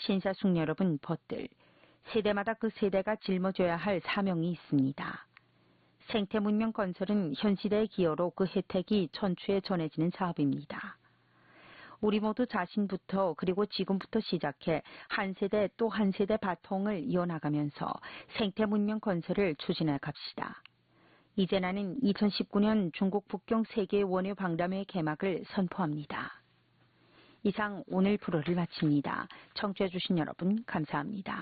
신사숙 여러분 벗들, 세대마다 그 세대가 짊어져야 할 사명이 있습니다. 생태문명 건설은 현 시대의 기여로 그 혜택이 천추에 전해지는 사업입니다. 우리 모두 자신부터 그리고 지금부터 시작해 한 세대 또 한 세대 바통을 이어나가면서 생태문명 건설을 추진해 갑시다. 이제 나는 2019년 중국 북경 세계 원유 방담회 개막을 선포합니다. 이상 오늘 프로를 마칩니다. 청취해 주신 여러분 감사합니다.